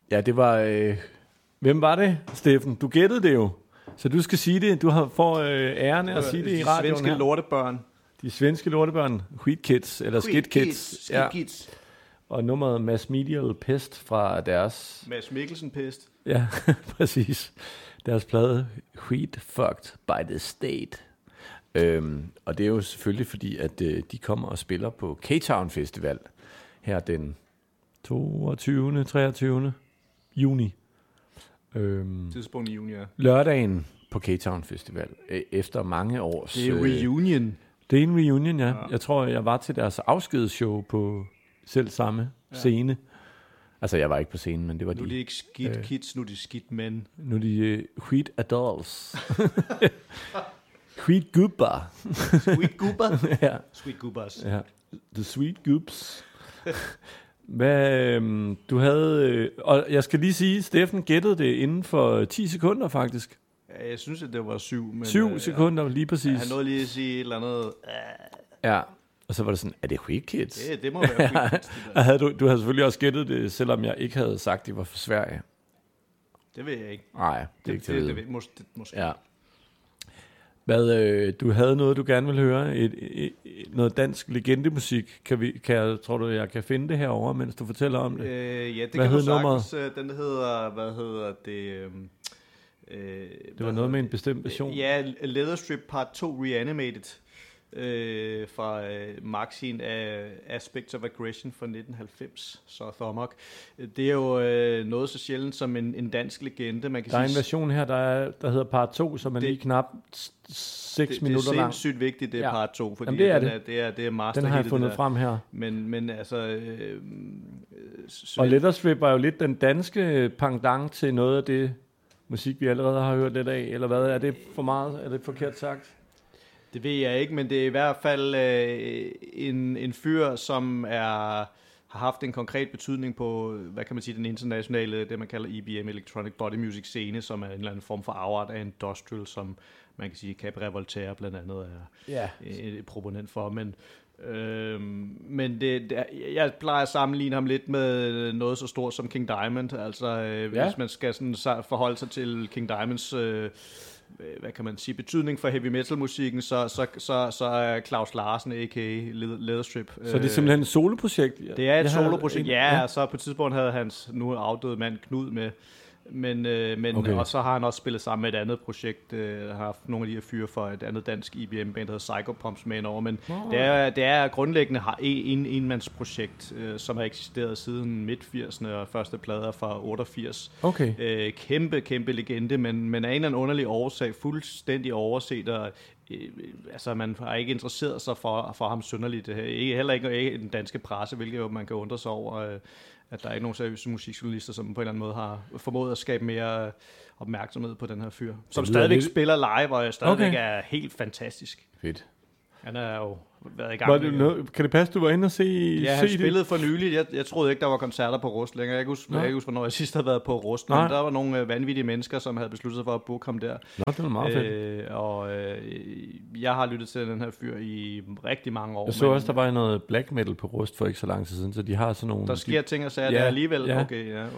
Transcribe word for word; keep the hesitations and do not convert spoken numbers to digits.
Ja, det var... Øh, hvem var det, Steffen? Du gættede det jo. Så du skal sige det. Du har får øh, æren af at sige det i radioen her. De svenske lortebørn. De svenske lortebørn. Wheat Kids, eller Skid Kids. Skid ja. Kids. Og nummeret Mass Medial Pest fra deres... Mads Mikkelsen Pest. Ja, præcis. Deres plade Wheat Fucked by the State. Øhm, og det er jo selvfølgelig fordi, at øh, de kommer og spiller på K-Town Festival her den toogtyvende treogtyvende juni. Øhm, Tidspunkt i juni, ja. Lørdagen på K-Town Festival, øh, efter mange års... Det er reunion. Øh, det er en reunion, ja. ja. Jeg tror, jeg var til deres afskedsshow på selv samme ja. scene. Altså, jeg var ikke på scenen, men det var nu de. Nu er de ikke skidt øh, kids, nu er de skidt mænd. Nu er de uh, wheat adults. Sweet goober. Sweet goober? ja. Sweet goobers. Ja. The sweet goobs. Hvad, øhm, du havde... Øh, og jeg skal lige sige, Steffen gættede det inden for ti sekunder, faktisk. Ja, jeg synes, at det var syv. Men, syv øh, sekunder, lige præcis. Ja, han nåede lige at sige et eller andet... Øh. Ja, og så var det sådan, er det Wheat Kids? Det, det må være Wheat Kids. Og havde du, du havde selvfølgelig også gættet det, selvom jeg ikke havde sagt, det var for Sverige. Det ved jeg ikke. Nej, det er det, ikke til det, at det, vide. det, mås, det måske. Ja. Hvad, øh, du havde noget, du gerne ville høre? Et, et, et, noget dansk legendemusik. Kan vi, kan jeg, tror du, jeg kan finde det herovre, mens du fortæller om det? Øh, ja, det hvad kan du nummeret? sagtens. Den hedder, hvad hedder det... Øh, det var noget med en bestemt version. Ja, Leatherstrip Part to Reanimated. Øh, fra øh, Maxine af Aspects of Aggression fra nitten halvfems, så Thomok. Det er jo øh, noget så sjældent som en, en dansk legende. Man kan der er sige, en version her, der, er, der hedder Part to, som er det, lige knap seks det, minutter lang. Det er sindssygt vigtigt, det er ja. Part to, fordi Jamen, det er den det. er, det er, det er master. Den har jeg fundet frem her. Men, men altså... Øh, og Leatherstrip var jo lidt den danske pendant til noget af det musik, vi allerede har hørt lidt af, eller hvad? Er det for meget? Er det forkert sagt? Det ved jeg ikke, men det er i hvert fald øh, en, en fyr, som er, har haft en konkret betydning på, hvad kan man sige, den internationale, det man kalder E B M, Electronic Body Music scene, som er en eller anden form for afart af industrial, som man kan sige, Cabaret Voltaire blandt andet er ja. et proponent for, men Øhm, men det, det, jeg plejer at sammenligne ham lidt med noget så stort som King Diamond, altså øh, ja. hvis man skal sådan forholde sig til King Diamonds øh, hvad kan man sige, betydning for heavy metal musikken, så, så, så, så er Claus Larsen, a k a. Leatherstrip. Så det er simpelthen et soloprojekt? Det er et soloprojekt, ja, ja, og så på et tidspunkt havde hans nu afdøde mand Knud med. Men, øh, men okay. Og så har han også spillet sammen med et andet projekt, øh, har haft nogle af de her fyre for et andet dansk E B M-band, der hedder Psychopomps med over, men oh. det, er, det er grundlæggende har en, en enmandsprojekt, øh, som har eksisteret siden midt firserne og første plader fra otteogfirs. Okay. Øh, kæmpe, kæmpe legende, men, men af en eller anden underlig årsag fuldstændig overset, og øh, altså man har ikke interesseret sig for, for ham synderligt. Ikke, heller ikke, ikke den danske presse, hvilket jo man kan undre sig over, øh, at der er ikke nogen seriøse musikjournalister, som på en eller anden måde har formået at skabe mere opmærksomhed på den her fyr. Som stadigvæk lidt... spiller live, og stadigvæk okay. er helt fantastisk. Fedt. Han er jo været i gang med... Noget, kan det passe, du var inde og se Ja, han se spillede det? for nylig. Jeg, jeg troede ikke, der var koncerter på Rust længere. Jeg kan huske, jeg kan huske hvornår jeg sidst havde været på Rust. Men der var nogle øh, vanvittige mennesker, som havde besluttet sig for at booke ham der. Nå, det var meget fedt. Øh, og øh, jeg har lyttet til den her fyr i rigtig mange år. Jeg så men, også, der var noget black metal på Rust for ikke så lang tid siden, så de har sådan nogle... Der sker de... ting og sager ja, der alligevel. Ja. Okay, ja.